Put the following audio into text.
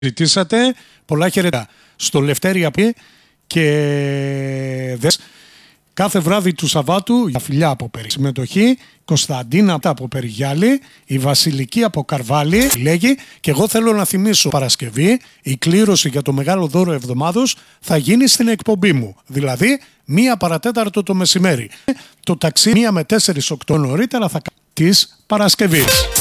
Ζητήσατε πολλά χαιρετά στο Λευτέρια και κάθε βράδυ του Σαββάτου για φιλιά από συμμετοχή, Κωνσταντίνα από Περιγιάλη, η Βασιλική από Καρβάλη λέγει, και εγώ θέλω να θυμίσω Παρασκευή η κλήρωση για το μεγάλο δώρο εβδομάδος θα γίνει στην εκπομπή μου, δηλαδή 1 παρατέταρτο το μεσημέρι. Το ταξί 1 με 4 8 νωρίτερα θα κάνει της Παρασκευής.